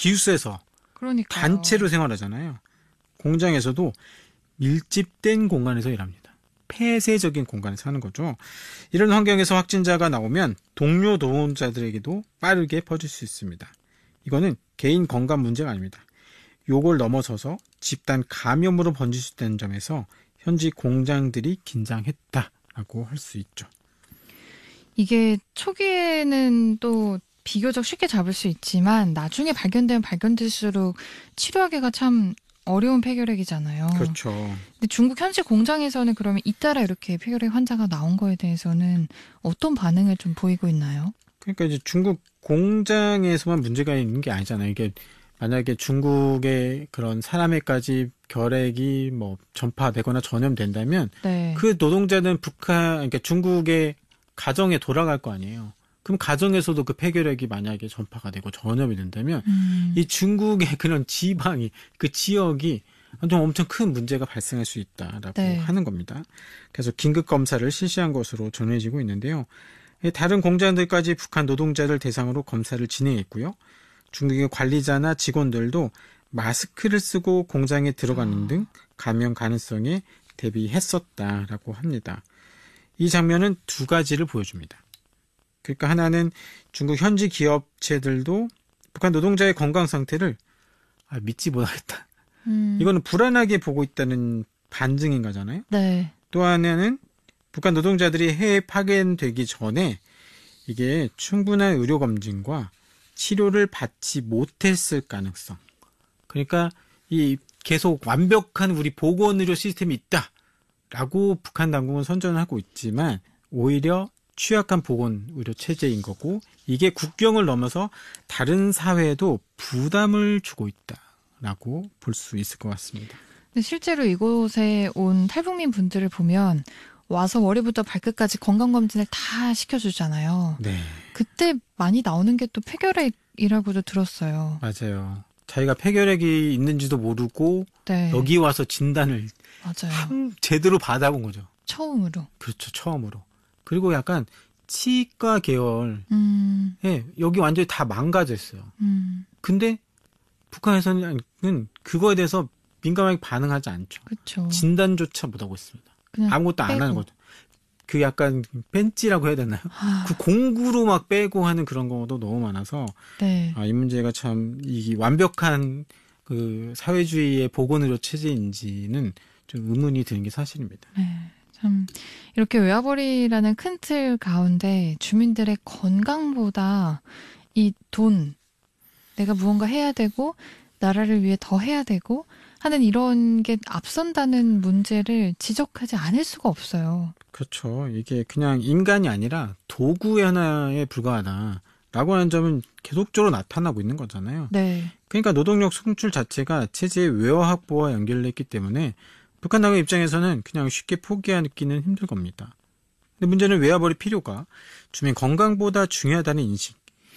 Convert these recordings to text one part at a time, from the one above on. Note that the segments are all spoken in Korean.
기숙사에서 그러니까요. 단체로 생활하잖아요. 공장에서도 밀집된 공간에서 일합니다. 폐쇄적인 공간에서 하는 거죠. 이런 환경에서 확진자가 나오면 동료 노동자들에게도 빠르게 퍼질 수 있습니다. 이거는 개인 건강 문제가 아닙니다. 요걸 넘어서서 집단 감염으로 번질 수 있다는 점에서 현지 공장들이 긴장했다라고 할 수 있죠. 이게 초기에는 또 비교적 쉽게 잡을 수 있지만 나중에 발견되면 발견될수록 치료하기가 참 어려운 폐결핵이잖아요. 그렇죠. 근데 중국 현지 공장에서는 그러면 잇따라 이렇게 폐결핵 환자가 나온 거에 대해서는 어떤 반응을 좀 보이고 있나요? 그러니까 이제 중국 공장에서만 문제가 있는 게 아니잖아요. 이게 만약에 중국의 그런 사람에까지 결핵이 뭐 전파되거나 전염된다면 네. 그 노동자는 그러니까 중국의 가정에 돌아갈 거 아니에요. 그럼 가정에서도 그 폐결핵이 만약에 전파가 되고 전염이 된다면 이 중국의 그런 지방이 그 지역이 좀 엄청 큰 문제가 발생할 수 있다라고 네. 하는 겁니다. 그래서 긴급 검사를 실시한 것으로 전해지고 있는데요. 다른 공장들까지 북한 노동자들 대상으로 검사를 진행했고요. 중국의 관리자나 직원들도 마스크를 쓰고 공장에 들어가는 등 감염 가능성에 대비했었다라고 합니다. 이 장면은 두 가지를 보여줍니다. 그러니까 하나는 중국 현지 기업체들도 북한 노동자의 건강 상태를 믿지 못하겠다. 이거는 불안하게 보고 있다는 반증인 거잖아요. 네. 또 하나는 북한 노동자들이 해외에 파견되기 전에 이게 충분한 의료 검진과 치료를 받지 못했을 가능성. 그러니까 이 계속 완벽한 우리 보건의료 시스템이 있다라고 북한 당국은 선전을 하고 있지만 오히려 취약한 보건의료 체제인 거고 이게 국경을 넘어서 다른 사회에도 부담을 주고 있다라고 볼 수 있을 것 같습니다. 근데 실제로 이곳에 온 탈북민 분들을 보면 와서 머리부터 발끝까지 건강검진을 다 시켜주잖아요. 네. 그때 많이 나오는 게 또 폐결핵이라고도 들었어요. 맞아요. 자기가 폐결핵이 있는지도 모르고 네. 여기 와서 진단을 맞아요. 제대로 받아본 거죠. 처음으로. 그렇죠. 처음으로. 그리고 약간 치과 계열 여기 완전히 다 망가졌어요. 근데 북한에서는 그거에 대해서 민감하게 반응하지 않죠. 그렇죠. 진단조차 못하고 있습니다. 아무것도 안 하는 거죠. 그 약간 벤치라고 해야 되나요? 그 공구로 막 빼고 하는 그런 경우도 너무 많아서 네. 이 문제가 참 이 완벽한 그 사회주의의 보건의료 체제인지는 좀 의문이 드는 게 사실입니다. 네. 참 이렇게 외화벌이라는 큰 틀 가운데 주민들의 건강보다 이 돈, 내가 무언가 해야 되고 나라를 위해 더 해야 되고 하는 이런 게 앞선다는 문제를 지적하지 않을 수가 없어요. 그렇죠. 이게 그냥 인간이 아니라 도구의 하나에 불과하다라고 하는 점은 계속적으로 나타나고 있는 거잖아요. 네. 그러니까 노동력 송출 자체가 체제의 외화 확보와 연결됐기 때문에 북한 당의 입장에서는 그냥 쉽게 포기하기는 힘들 겁니다. 근데 문제는 외화벌이 필요가 주민 건강보다 중요하다는 인식,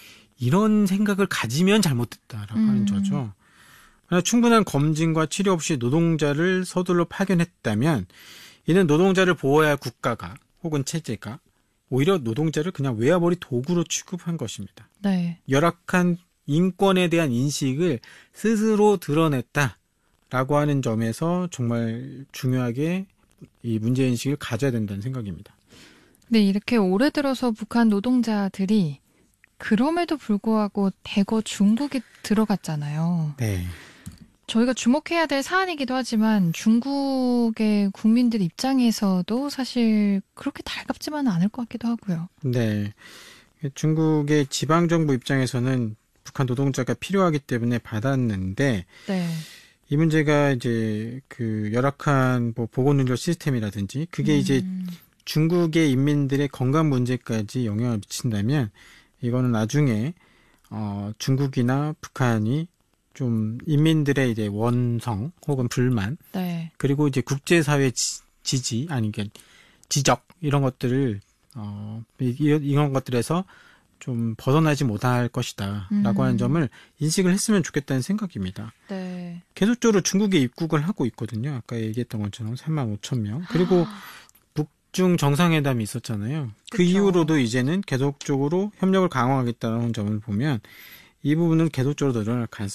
이런 생각을 가지면 잘못됐다라고 하는 거죠. 충분한 검진과 치료 없이 노동자를 서둘러 파견했다면 이는 노동자를 보호해야 할 국가가 혹은 체제가 오히려 노동자를 그냥 외화벌이 도구로 취급한 것입니다. 네. 열악한 인권에 대한 인식을 스스로 드러냈다라고 하는 점에서 정말 중요하게 이 문제인식을 가져야 된다는 생각입니다. 근데 이렇게 올해 들어서 북한 노동자들이 그럼에도 불구하고 대거 중국에 들어갔잖아요. 네. 저희가 주목해야 될 사안이기도 하지만 중국의 국민들 입장에서도 사실 그렇게 달갑지만은 않을 것 같기도 하고요. 네. 중국의 지방정부 입장에서는 북한 노동자가 필요하기 때문에 받았는데 네. 이 문제가 이제 그 열악한 뭐 보건의료 시스템이라든지 그게 이제 중국의 인민들의 건강 문제까지 영향을 미친다면 이거는 나중에 중국이나 북한이 좀 인민들의 이제 원성 혹은 불만 네. 그리고 이제 국제사회 지지 아니 그러니까 지적 이런 것들을 이런 것들에서 좀 벗어나지 못할 것이다라고 하는 점을 인식을 했으면 좋겠다는 생각입니다. 네. 계속적으로 중국에 입국을 하고 있거든요. 아까 얘기했던 것처럼 35,000명. 그리고 북중 정상회담이 있었잖아요. 그 그쵸. 이후로도 이제는 계속적으로 협력을 강화하겠다는 점을 보면 이 부분은 계속적으로 늘어날 가능성이